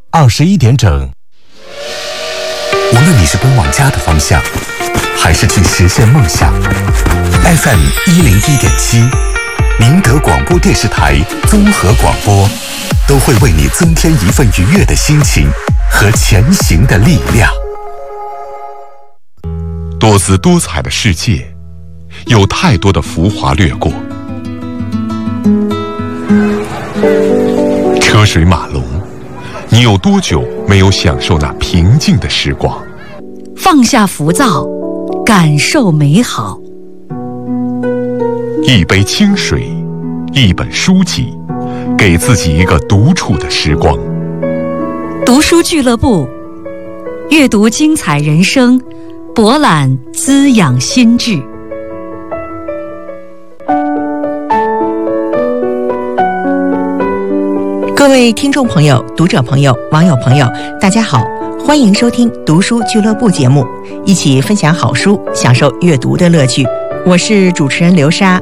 21点整。 无论你是奔往家的方向，还是去实现梦想 ，FM 101.7，宁德广播电视台综合广播，都会为你增添一份愉悦的心情和前行的力量。多姿多彩的世界，有太多的浮华掠过，车水马龙，你有多久没有享受那平静的时光？ 放下浮躁，感受美好。 一杯清水，一本书籍，给自己一个独处的时光。 读书俱乐部，阅读精彩人生，博览滋养心智。 各位听众朋友、读者朋友、网友朋友，大家好，欢迎收听读书俱乐部节目，一起分享好书，享受阅读的乐趣。我是主持人刘莎。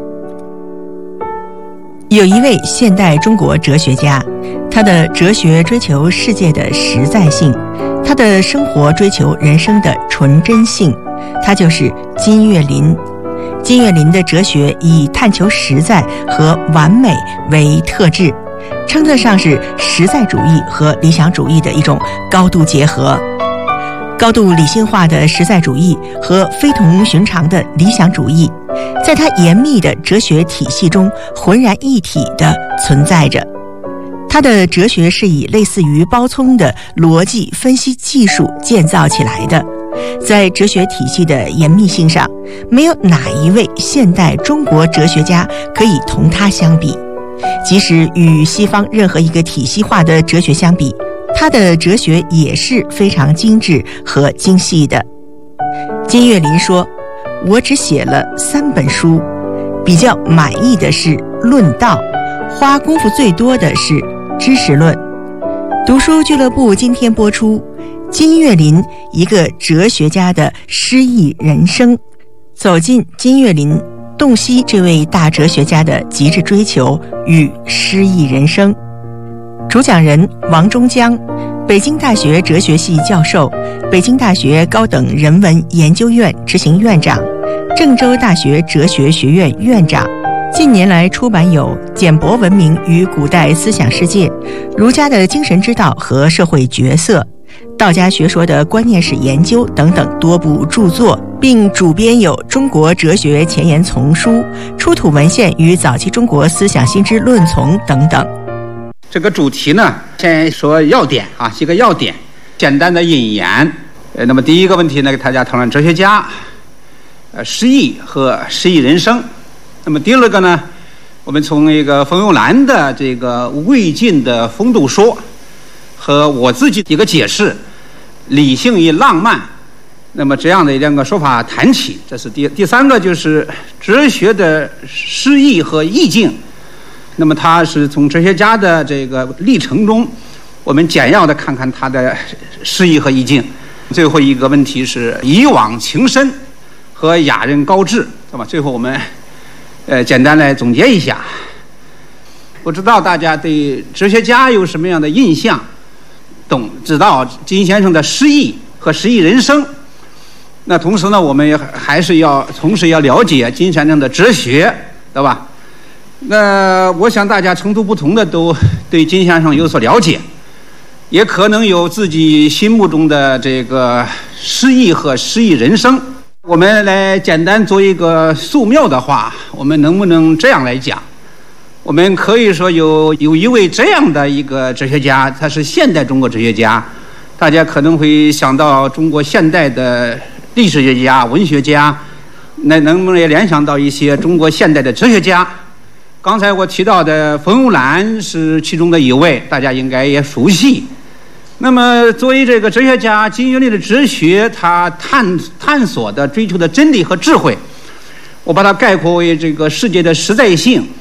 有一位现代中国哲学家，他的哲学追求世界的实在性，他的生活追求人生的纯真性，他就是金岳霖。金岳霖的哲学以探求实在和完美为特质，称得上是实在主义和理想主义的一种高度结合。高度理性化的实在主义和非同寻常的理想主义，在他严密的哲学体系中浑然一体地存在着。他的哲学是以类似于包聪的逻辑分析技术建造起来的，在哲学体系的严密性上，没有哪一位现代中国哲学家可以同他相比。即使与西方任何一个体系化的哲学相比，他的哲学也是非常精致和精细的。金岳霖说，我只写了3本书，比较满意的是《论道》，花功夫最多的是《知识论》。读书俱乐部今天播出金岳霖一个哲学家的诗意人生，走进金岳霖，洞悉这位大哲学家的极致追求与诗意人生。主讲人王中江，北京大学哲学系教授，北京大学高等人文研究院执行院长，郑州大学哲学学院院长。近年来出版有《简帛文明与古代思想世界》、儒家的精神之道和社会角色、道家学说的观念史研究等等多部著作，并主编有《中国哲学前沿丛书》、出土文献与早期中国思想新知论丛等等。 这个主题呢，先说要点啊，几个要点，简单的引言。那么第一个问题呢，给大家讨论哲学家、诗意和诗意人生。那么第二个呢，我们从那个冯友兰的这个魏晋的风度说和我自己一个解释，理性与浪漫，那么这样的两个说法谈起，这是第三个就是哲学的诗意和意境。那么他是从哲学家的这个历程中，我们简要的看看他的诗意和意境。最后一个问题是以往情深和雅人高致，那么最后我们简单来总结一下。不知道大家对哲学家有什么样的印象，知道金先生的诗意和诗意人生。那同时呢，我们还是同时要了解金先生的哲学，对吧？那我想大家程度不同的都对金先生有所了解，也可能有自己心目中的这个诗意和诗意人生。我们来简单做一个素描的话，我们能不能这样来讲？我们可以说有一位这样的一个哲学家，他是现代中国哲学家，大家可能会想到中国现代的历史学家、文学家，那能不能也联想到一些中国现代的哲学家？刚才我提到的冯友兰是其中的一位，大家应该也熟悉。那么作为这个哲学家，金岳霖的哲学，他探索的追求的真理和智慧，我把它概括为这个世界的实在性